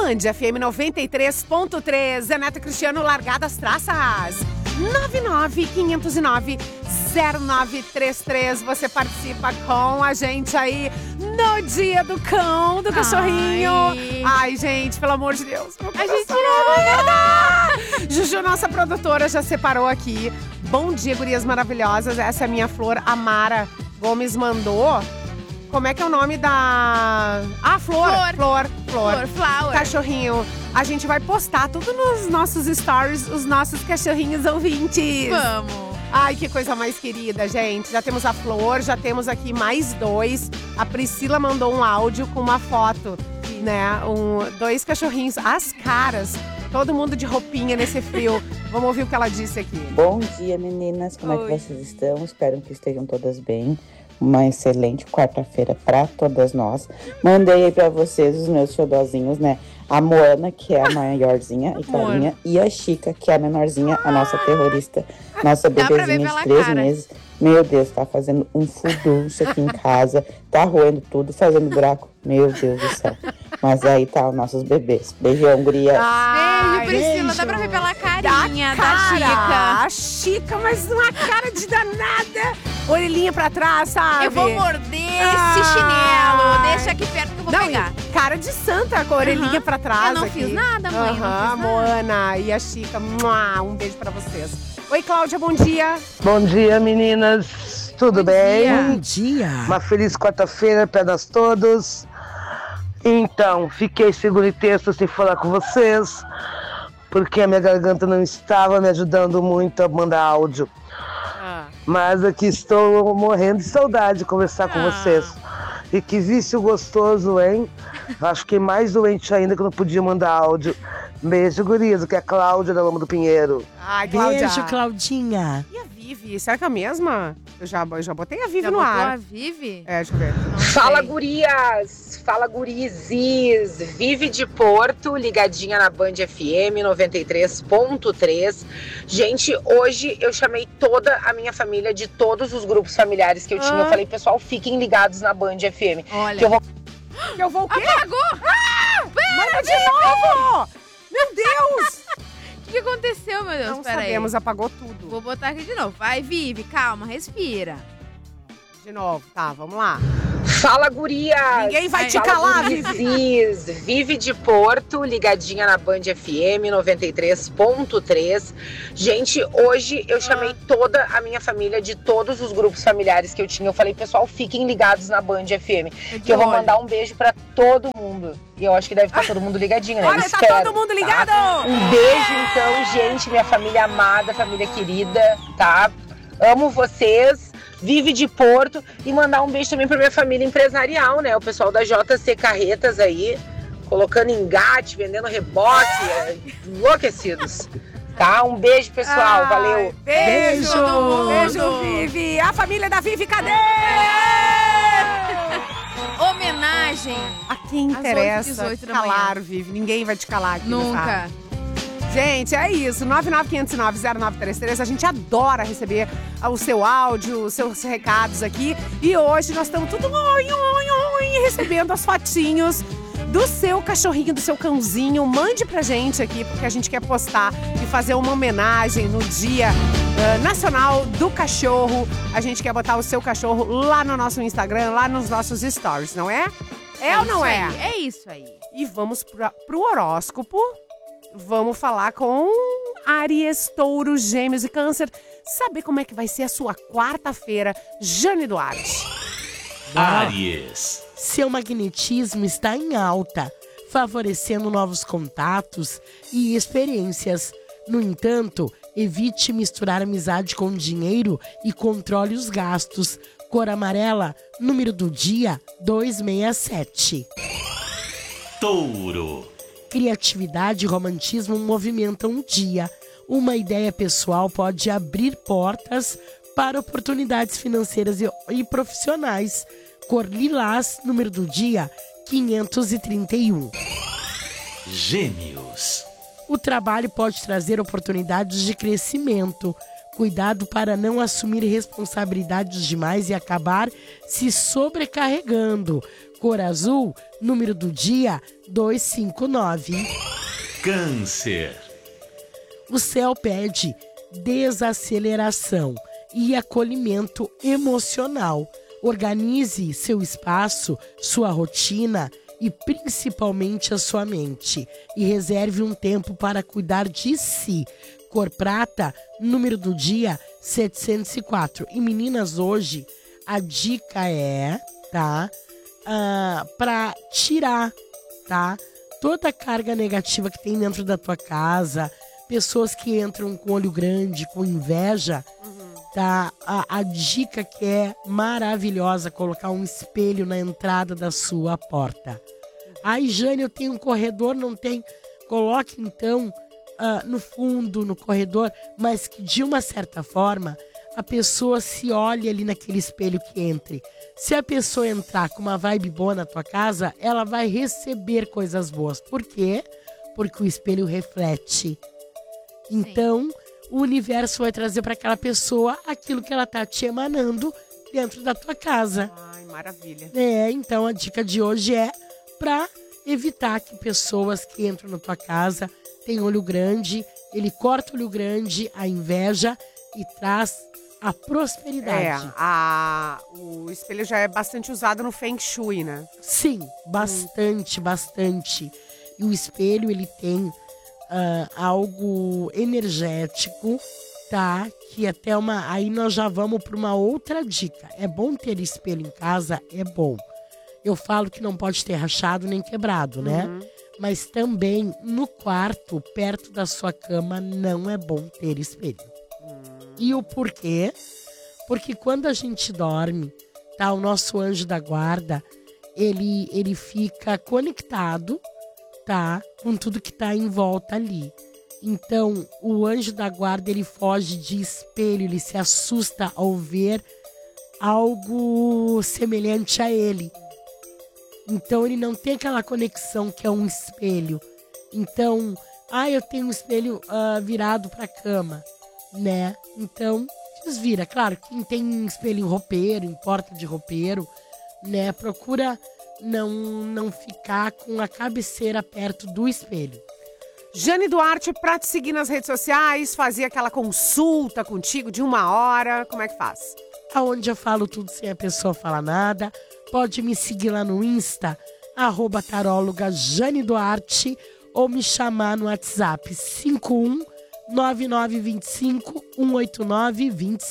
Band FM 93.3. Zé Neto e Cristiano, largadas traças. 99509-0933. Você participa com a gente aí no dia do cão, do cachorrinho. Ai, gente, pelo amor de Deus. A gente Juju, nossa produtora, já separou aqui. Bom dia, gurias maravilhosas. Essa é a minha flor, a Mara Gomes mandou. Como é que é o nome da... Flor. Flower. Cachorrinho. A gente vai postar tudo nos nossos stories, os nossos cachorrinhos ouvintes. Vamos. Ai, que coisa mais querida, gente. Já temos a Flor, já temos aqui mais 2. A Priscila mandou um áudio com uma foto, né? 2 cachorrinhos, as caras. Todo mundo de roupinha nesse frio. Vamos ouvir o que ela disse aqui. Bom dia, meninas. Como é que vocês estão? Espero que estejam todas bem. Uma excelente quarta-feira para todas nós. Mandei aí para vocês os meus xodozinhos, né? A Moana, que é a maiorzinha e carinha, e a Chica, que é a menorzinha, a nossa terrorista, nossa bebezinha de 3 meses. Meu Deus, tá fazendo um furdunço aqui em casa, tá roendo tudo, fazendo buraco. Meu Deus do céu. Mas aí tá os nossos bebês. Beijão, guria. Beijo, Priscila. Dá pra ver pela carinha da Chica. A Chica, mas uma cara de danada. Orelhinha pra trás, sabe? Eu vou morder esse chinelo. Deixa aqui perto que eu vou pegar. Cara de santa com a orelhinha pra trás. Eu não aqui. fiz nada, mãe. Moana e a Chica. Um beijo pra vocês. Oi, Cláudia, bom dia. Bom dia, meninas. Tudo bem? Bom dia. Uma feliz quarta-feira para nós todos. Então, fiquei segura e terça sem falar com vocês, porque a minha garganta não estava me ajudando muito a mandar áudio. Mas aqui estou morrendo de saudade de conversar com vocês. E que vício gostoso, hein? Acho que mais doente ainda que eu não podia mandar áudio. Beijo, gurias, que é a Cláudia da Loma do Pinheiro. Ai, Cláudia. Beijo, Claudinha. E a Vivi? Será que é a mesma? Eu já botei a Vivi no ar. A Vivi? Deixa eu ver. Fala, gurias! Fala, gurizes! Vive de Porto, ligadinha na Band FM 93.3. Gente, hoje eu chamei toda a minha família de todos os grupos familiares que eu tinha. Eu falei, pessoal, fiquem ligados na Band FM. Olha. Que eu vou... o quê? Apagou! Manda de novo! Meu Deus! O que aconteceu, meu Deus? Não Pera sabemos, aí. apagou tudo. Vou botar aqui de novo. Vai, Vivi, calma, respira. De novo, tá, vamos lá. Fala, gurias! Ninguém vai te calar, Vivi. Vive de Porto, ligadinha na Band FM 93.3. Gente, hoje eu chamei toda a minha família de todos os grupos familiares que eu tinha. Eu falei, pessoal, fiquem ligados na Band FM. Que eu vou mandar um beijo pra todo mundo. E eu acho que deve estar todo mundo ligadinho, né? Olha, Espero, tá todo mundo ligado! Tá? Um beijo, então, gente, minha família amada, família querida, tá? Amo vocês. Vive de Porto, e mandar um beijo também pra minha família empresarial, né? O pessoal da JC Carretas aí, colocando engate, vendendo reboque, enlouquecidos. Tá? Um beijo, pessoal. Valeu. Beijo, Vivi. A família da Vivi, cadê? Homenagem. A quem interessa 8h18 da calar, manhã. Vivi. Ninguém vai te calar aqui. Nunca. Gente, é isso. 99509-0933. A gente adora receber o seu áudio, os seus recados aqui. E hoje nós estamos tudo recebendo as fotinhos do seu cachorrinho, do seu cãozinho. Mande pra gente aqui, porque a gente quer postar e fazer uma homenagem no Dia Nacional do Cachorro. A gente quer botar o seu cachorro lá no nosso Instagram, lá nos nossos stories, não é? É ou não é? É isso aí. E vamos pro horóscopo. Vamos falar com Áries, Touro, Gêmeos e Câncer. Saber como é que vai ser a sua quarta-feira, Jane Duarte. Áries. Seu magnetismo está em alta, favorecendo novos contatos e experiências. No entanto, evite misturar amizade com dinheiro e controle os gastos. Cor amarela, número do dia 267. Touro. Criatividade e romantismo movimentam o dia. Uma ideia pessoal pode abrir portas para oportunidades financeiras e profissionais. Cor lilás, número do dia 531. Gêmeos. O trabalho pode trazer oportunidades de crescimento. Cuidado para não assumir responsabilidades demais e acabar se sobrecarregando. Cor azul, número do dia 259. Câncer. O céu pede desaceleração e acolhimento emocional. Organize seu espaço, sua rotina e principalmente a sua mente. E reserve um tempo para cuidar de si. Cor prata, número do dia 704. E meninas, hoje a dica é, tá? Para tirar, tá? Toda a carga negativa que tem dentro da tua casa, pessoas que entram com olho grande, com inveja, tá? A dica que é maravilhosa, colocar um espelho na entrada da sua porta. Ai, Jane, eu tenho um corredor, não tem. Coloque então no fundo, no corredor, mas que de uma certa forma a pessoa se olhe ali naquele espelho que entre. Se a pessoa entrar com uma vibe boa na tua casa, ela vai receber coisas boas. Por quê? Porque o espelho reflete. Então, o universo vai trazer para aquela pessoa aquilo que ela tá te emanando dentro da tua casa. Ai, maravilha. Então a dica de hoje é para evitar que pessoas que entram na tua casa tenham olho grande, ele corta o olho grande, a inveja e traz a prosperidade. O espelho já é bastante usado no Feng Shui, né? Sim, bastante, bastante. E o espelho, ele tem algo energético, tá? Que até aí nós já vamos para uma outra dica. É bom ter espelho em casa? É bom. Eu falo que não pode ter rachado nem quebrado, né? Mas também no quarto, perto da sua cama, não é bom ter espelho. E o porquê? Porque quando a gente dorme, tá? O nosso anjo da guarda, ele fica conectado, tá? Com tudo que tá em volta ali. Então, o anjo da guarda, ele foge de espelho, ele se assusta ao ver algo semelhante a ele. Então, ele não tem aquela conexão que é um espelho. Então, eu tenho um espelho virado para a cama, né? Então, desvira. Claro, quem tem espelho em roupeiro, em porta de roupeiro, né? Procura não ficar com a cabeceira perto do espelho. Jane Duarte, pra te seguir nas redes sociais, fazer aquela consulta contigo de 1 hora, como é que faz? Aonde eu falo tudo sem a pessoa falar nada. Pode me seguir lá no Insta, @taróloga Jane Duarte, ou me chamar no WhatsApp 51 9925 189 25.